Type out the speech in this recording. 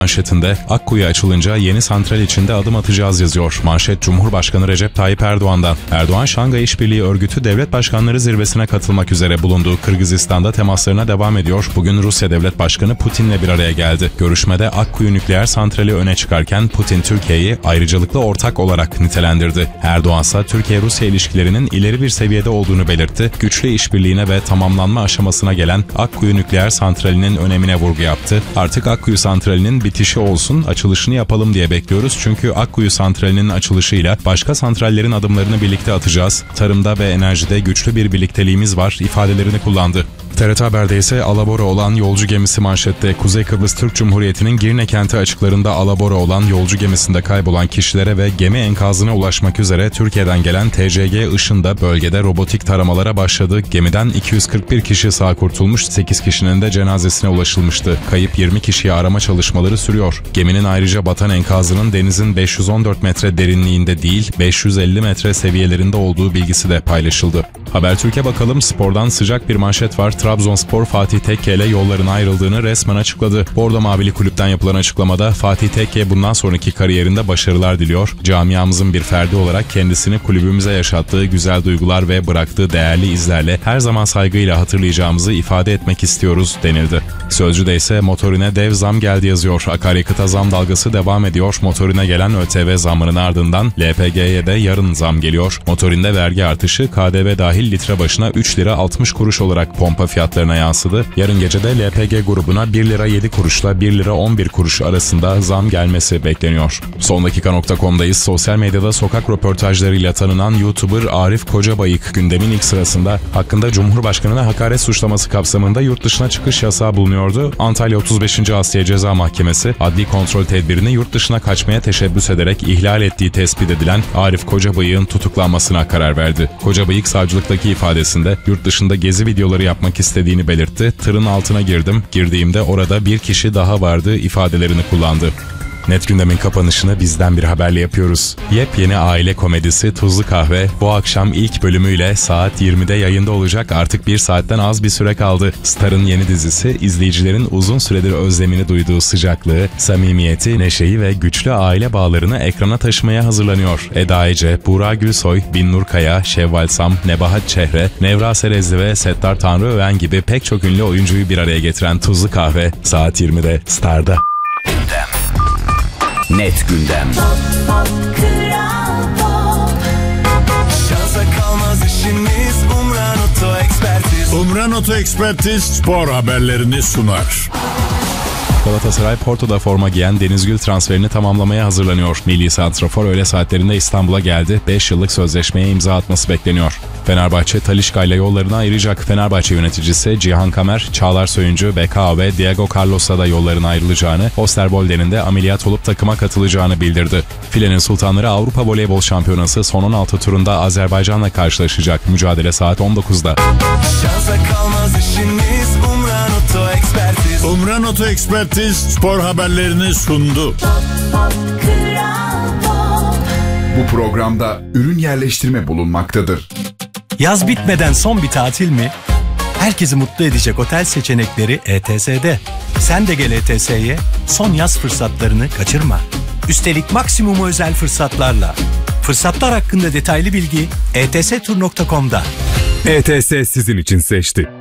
Manşetinde Akkuyu açılınca yeni santral içinde adım atacağız yazıyor. Manşet Cumhurbaşkanı Recep Tayyip Erdoğan'dan. Erdoğan, Şangay İşbirliği Örgütü Devlet Başkanları Zirvesi'ne katılmak üzere bulunduğu Kırgızistan'da temaslarına devam ediyor. Bugün Rusya Devlet Başkanı Putin'le bir araya geldi. Görüşmede Akkuyu nükleer santrali öne çıkarken Putin Türkiye'yi ayrıcalıklı ortak olarak nitelendirdi. Erdoğan ise Türkiye-Rusya ilişkilerinin ileri bir seviyede olduğunu belirtti. Güçlü işbirliğine ve tamamlanma aşamasına gelen Akkuyu nükleer santralinin önemine vurgu yaptı. Artık Akkuyu santralinin bitişi olsun, açılışını yapalım diye bekliyoruz. Çünkü Akkuyu santralinin açılışıyla başka santrallerin adımlarını birlikte atacağız. Tarımda ve enerjide güçlü bir birlikteliğimiz var ifadelerini kullandı. TRT Haber'de ise alabora olan yolcu gemisi manşette. Kuzey Kıbrıs Türk Cumhuriyeti'nin Girne kenti açıklarında alabora olan yolcu gemisinde kaybolan kişilere ve gemi enkazına ulaşmak üzere Türkiye'den gelen TCG Işın'da bölgede robotik taramalara başladı. Gemiden 241 kişi sağ kurtulmuş, 8 kişinin de cenazesine ulaşılmıştı. Kayıp 20 kişiyi arama çalışmaları sürüyor. Geminin ayrıca batan enkazının denizin 514 metre derinliğinde değil 550 metre seviyelerinde olduğu bilgisi de paylaşıldı. Habertürk'e bakalım, spordan sıcak bir manşet var. Trabzonspor Fatih Tekke ile yollarına ayrıldığını resmen açıkladı. Bordo Mavili kulüpten yapılan açıklamada Fatih Tekke bundan sonraki kariyerinde başarılar diliyor. Camiamızın bir ferdi olarak kendisini kulübümüze yaşattığı güzel duygular ve bıraktığı değerli izlerle her zaman saygıyla hatırlayacağımızı ifade etmek istiyoruz denildi. Sözcü'de ise motorine dev zam geldi yazıyor. Akaryakıta zam dalgası devam ediyor. Motorine gelen ÖTV zammının ardından LPG'ye de yarın zam geliyor. Motorinde vergi artışı KDV dahil litre başına 3 lira 60 kuruş olarak pompa fiyatlarına yansıdı. Yarın gece de LPG grubuna 1 lira 7 kuruşla 1 lira 11 kuruş arasında zam gelmesi bekleniyor. Sondakika.com'dayız. Sosyal medyada sokak röportajlarıyla tanınan YouTuber Arif Kocabayık gündemin ilk sırasında. Hakkında Cumhurbaşkanı'na hakaret suçlaması kapsamında yurt dışına çıkış yasağı bulunuyordu. Antalya 35. Asliye Ceza Mahkemesi adli kontrol tedbirini yurt dışına kaçmaya teşebbüs ederek ihlal ettiği tespit edilen Arif Kocabayık'ın tutuklanmasına karar verdi. Kocabayık savcılıktaki ifadesinde yurt dışında gezi videoları yapmak istediğini belirtti. Tırın altına girdim. Girdiğimde orada bir kişi daha vardı ifadelerini kullandı. Net Gündem'in kapanışını bizden bir haberle yapıyoruz. Yepyeni aile komedisi Tuzlu Kahve bu akşam ilk bölümüyle saat 20'de yayında olacak. Artık bir saatten az bir süre kaldı. Star'ın yeni dizisi izleyicilerin uzun süredir özlemini duyduğu sıcaklığı, samimiyeti, neşeyi ve güçlü aile bağlarını ekrana taşımaya hazırlanıyor. Eda Ece, Buğra Gülsoy, Binnur Kaya, Şevval Sam, Nebahat Çehre, Nevra Serezli ve Settar Tanrıöven gibi pek çok ünlü oyuncuyu bir araya getiren Tuzlu Kahve saat 20'de Star'da. Net Gündem. Şansa kalmaz işimiz, Umran Oto Ekspertiz. Umran Oto Ekspertiz spor haberlerini sunar. Galatasaray Porto'da forma giyen Deniz Gül transferini tamamlamaya hazırlanıyor. Milli santrafor öğle saatlerinde İstanbul'a geldi. 5 yıllık sözleşmeye imza atması bekleniyor. Fenerbahçe Talisca ile yollarını ayıracak. Fenerbahçe yöneticisi Cihan Kamer, Çağlar Söyüncü, Bekao ve Diego Carlos'la da yollarına ayrılacağını, Osterbolden'in de ameliyat olup takıma katılacağını bildirdi. Filenin Sultanları Avrupa Voleybol Şampiyonası son 16 turunda Azerbaycan'la karşılaşacak. Mücadele saat 19'da. Şansa kalmaz işimiz, Umran Oto Ekspertiz. Umran Oto Ekspertiz spor haberlerini sundu. Bu programda ürün yerleştirme bulunmaktadır. Yaz bitmeden son bir tatil mi? Herkesi mutlu edecek otel seçenekleri ETS'de. Sen de gel ETS'ye, son yaz fırsatlarını kaçırma. Üstelik maksimum özel fırsatlarla. Fırsatlar hakkında detaylı bilgi etstur.com'da. ETS sizin için seçti.